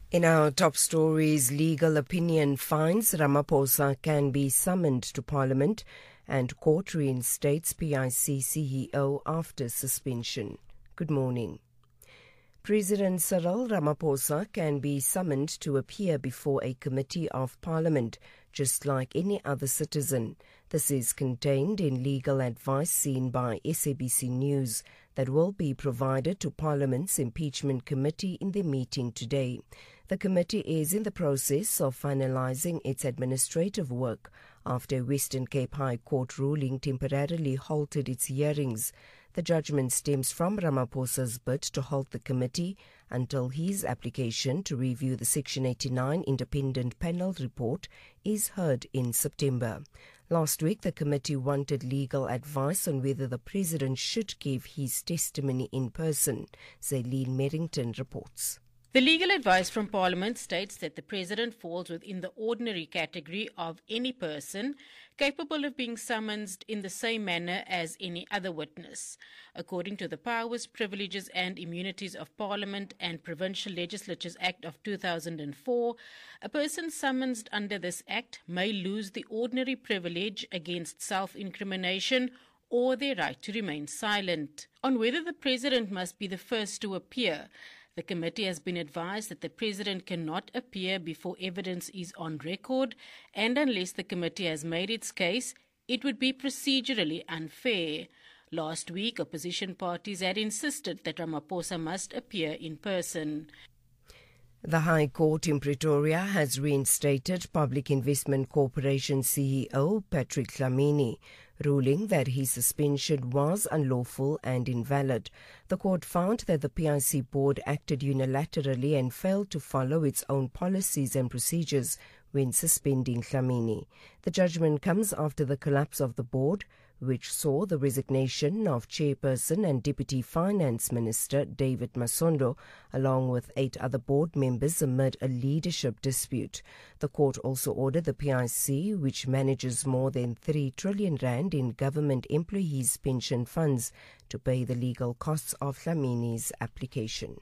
In our top stories, legal opinion finds Ramaphosa can be summoned to Parliament and court reinstates PIC CEO after suspension. Good morning. President Cyril Ramaphosa can be summoned to appear before a committee of Parliament, just like any other citizen. This is contained in legal advice seen by SABC News that will be provided to Parliament's impeachment committee in the meeting today. The committee is in the process of finalizing its administrative work after a Western Cape High Court ruling temporarily halted its hearings. The judgment stems from Ramaphosa's bid to halt the committee until his application to review the Section 89 independent panel report is heard in September. Last week, the committee wanted legal advice on whether the president should give his testimony in person. Zaylene Merrington reports. The legal advice from Parliament states that the President falls within the ordinary category of any person capable of being summoned in the same manner as any other witness. According to the Powers, Privileges and Immunities of Parliament and Provincial Legislatures Act of 2004, a person summoned under this Act may lose the ordinary privilege against self-incrimination or their right to remain silent. On whether the President must be the first to appear, the committee has been advised that the President cannot appear before evidence is on record, and unless the committee has made its case, it would be procedurally unfair. Last week, opposition parties had insisted that Ramaphosa must appear in person. The High Court in Pretoria has reinstated Public Investment Corporation CEO Patrick Dlamini, ruling that his suspension was unlawful and invalid. The court found that the PIC board acted unilaterally and failed to follow its own policies and procedures when suspending Dlamini. The judgment comes after the collapse of the board, which saw the resignation of Chairperson and Deputy Finance Minister David Masondo, along with 8 other board members amid a leadership dispute. The court also ordered the PIC, which manages more than 3 trillion rand in government employees' pension funds, to pay the legal costs of Dlamini's application.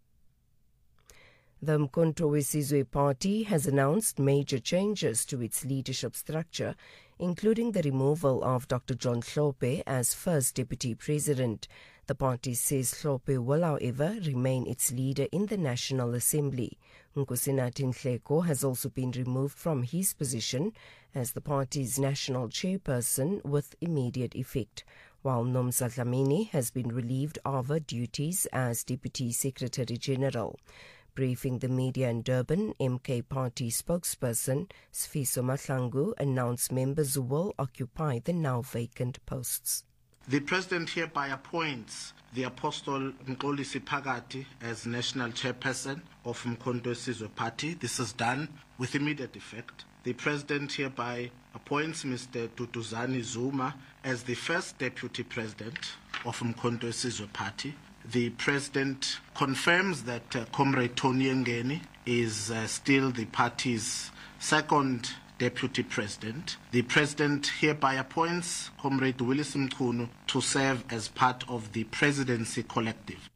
The Umkhonto weSizwe Party has announced major changes to its leadership structure, including the removal of Dr. John Hlophe as first deputy president. The party says Hlophe will, however, remain its leader in the National Assembly. Nkosinathi Nhleko has also been removed from his position as the party's national chairperson with immediate effect, while Nomsa Dlamini has been relieved of her duties as Deputy Secretary General. Briefing the media in Durban, MK Party spokesperson Sfiso Mahlangu announced members will occupy the now vacant posts. The President hereby appoints the Apostle Mxolisi Phakathi as National Chairperson of Umkhonto weSizwe Party. This is done with immediate effect. The President hereby appoints Mr. Duduzane Zuma as the first Deputy President of Umkhonto weSizwe Party. The President confirms that Comrade Tony Ngeni is still the party's second Deputy President. The President hereby appoints Comrade Willis Mchunu to serve as part of the Presidency Collective.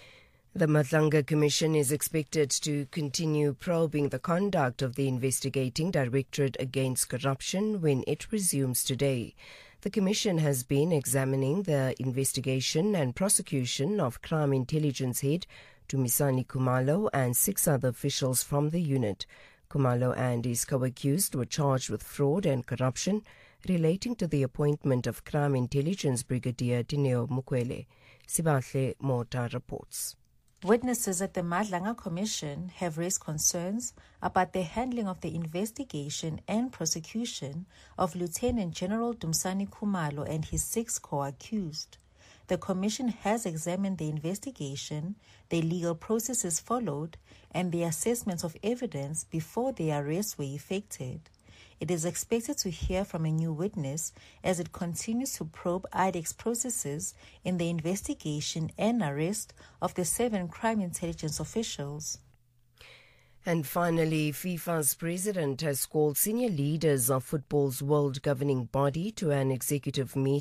The Madlanga Commission is expected to continue probing the conduct of the Investigating Directorate Against Corruption when it resumes today. The Commission has been examining the investigation and prosecution of Crime Intelligence Head Dumisani Khumalo and 6 other officials from the unit. Khumalo and his co-accused were charged with fraud and corruption relating to the appointment of Crime Intelligence Brigadier Dineo Mukwele. Sibahle Mota reports. Witnesses at the Madlanga Commission have raised concerns about the handling of the investigation and prosecution of Lieutenant General Dumisani Khumalo and his 6 co-accused. The Commission has examined the investigation, the legal processes followed, and the assessments of evidence before the arrests were effected. It is expected to hear from a new witness as it continues to probe IDEX processes in the investigation and arrest of the 7 crime intelligence officials. And finally, FIFA's president has called senior leaders of football's world governing body to an executive meeting